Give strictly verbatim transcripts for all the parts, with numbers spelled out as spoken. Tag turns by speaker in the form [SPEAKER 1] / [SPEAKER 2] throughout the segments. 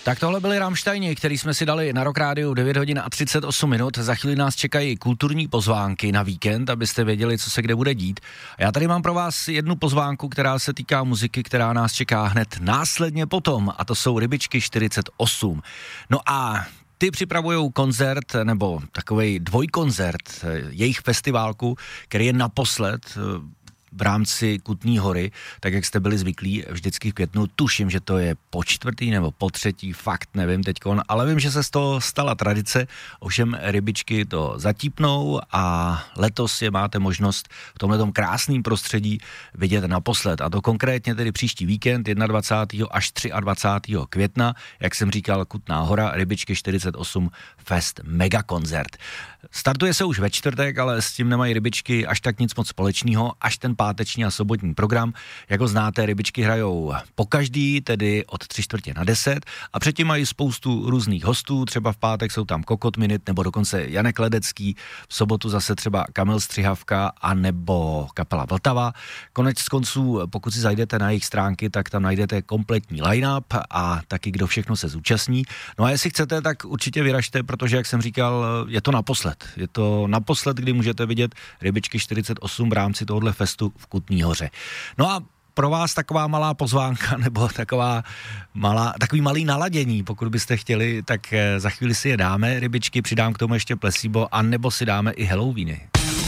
[SPEAKER 1] Tak tohle byli Rammsteini, který jsme si dali na Rock Rádiu devět hodin a třicet osm minut. Za chvíli nás čekají kulturní pozvánky na víkend, abyste věděli, co se kde bude dít. A já tady mám pro vás jednu pozvánku, která se týká muziky, která nás čeká hned následně potom, a to jsou Rybičky čtyřicet osm. No a ty připravujou koncert, nebo takovej dvojkoncert, jejich festiválku, který je naposled v rámci Kutní Hory, tak jak jste byli zvyklí vždycky v květnu. Tuším, že to je po čtvrtý nebo po třetí, fakt nevím teďkon, ale vím, že se z toho stala tradice, ovšem Rybičky to zatípnou a letos je máte možnost v tomhletom krásném prostředí vidět naposled, a to konkrétně tedy příští víkend dvacátého prvního až dvacátého třetího května, jak jsem říkal, Kutná Hora, Rybičky čtyřicet osm Fest Megakoncert. Startuje se už ve čtvrtek, ale s tím nemají Rybičky až tak nic moc společného, až ten páteční a sobotní program. Jak ho znáte, Rybičky hrajou po každý, tedy od tři čtvrtě na deset, a předtím mají spoustu různých hostů, třeba v pátek jsou tam Kokot Minute nebo dokonce Janek Ledecký, v sobotu zase třeba Kamil Střihavka a nebo kapela Vltava. Konec z konců, pokud si zajdete na jejich stránky, tak tam najdete kompletní line-up a taky kdo všechno se zúčastní. No a jestli chcete, tak určitě vyražte, protože jak jsem říkal, je to naposled. Je to naposled, kdy můžete vidět Rybičky čtyřicet osm v rámci tohohle festu v Kutní Hoře. No a pro vás taková malá pozvánka nebo taková malá, takový malý naladění, pokud byste chtěli, tak za chvíli si je dáme, Rybičky, přidám k tomu ještě Placebo, anebo si dáme i Halloweeny.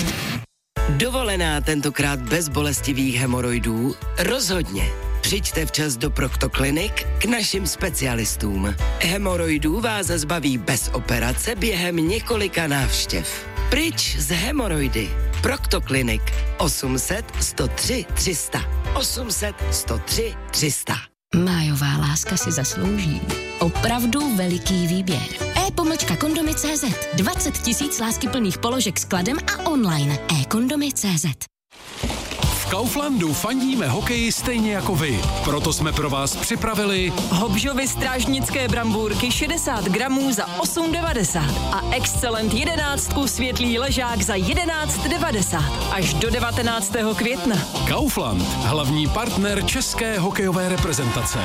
[SPEAKER 2] Dovolená tentokrát bez bolestivých hemoroidů? Rozhodně. Přijďte včas do Proktoklinik k našim specialistům. Hemoroidů vás zbaví bez operace během několika návštěv. Pryč z hemoroidy. Proktoklinik osm set sto tři tři sta. osm set sto tři tři sta.
[SPEAKER 3] Májová láska si zaslouží opravdu veliký výběr. E-pomlčka kondomy tečka cé zet. dvacet tisíc láskyplných položek s kladem a online. e-kondomy tečka cé zet.
[SPEAKER 4] V Kauflandu fandíme hokeji stejně jako vy. Proto jsme pro vás připravili
[SPEAKER 5] Hobžovy strážnické brambůrky šedesát gramů za osm devadesát a Excellent jedenáctku světlý ležák za jedenáct devadesát až do devatenáctého května.
[SPEAKER 4] Kaufland, hlavní partner české hokejové reprezentace.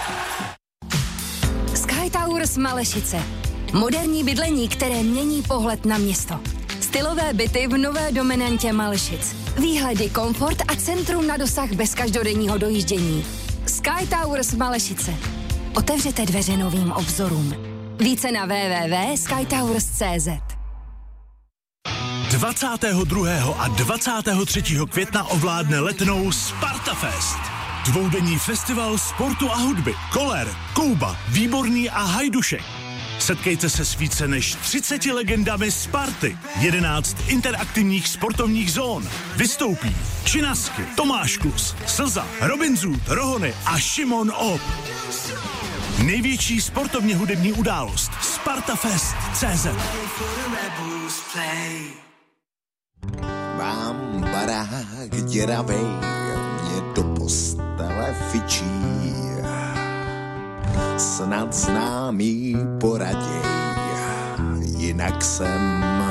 [SPEAKER 6] Sky Towers Malešice. Moderní bydlení, které mění pohled na město. Stylové byty v nové dominantě Malešic. Výhledy, komfort a centrum na dosah bez každodenního dojíždění. Sky Towers Malešice. Otevřete dveře novým obzorům. Více na w w w tečka sky towers tečka cé zet.
[SPEAKER 7] dvacátého druhého a dvacátého třetího května ovládne Letnou Sparta Fest. Dvoudenní festival sportu a hudby. Koller, Kouba, Výborný a Hajdušek. Setkejte se s více než třiceti legendami Sparty. jedenáct interaktivních sportovních zón. Vystoupí Činasky, Tomáš Klus, Slza, Robin Zoot, Rohony a Šimon Op. Největší sportovně hudební událost Spartafest tečka cé zet.
[SPEAKER 8] Mám barák děravej, mě do postele fičí. Snad známý poraděj, jinak jsem